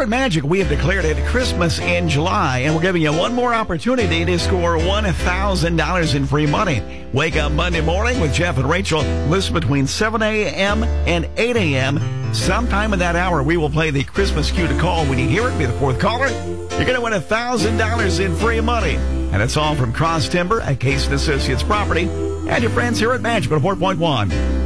at Magic, we have declared it Christmas in July, and we're giving you one more opportunity to score $1,000 in free money. Wake up Monday morning with Jeff and Rachel. Listen between 7 a.m. and 8 a.m. Sometime in that hour, we will play the Christmas cue to call. When you hear it, be the fourth caller. You're going to win $1,000 in free money. And it's all from Cross Timber, a Case & Associates property, and your friends here at Magic 4.1.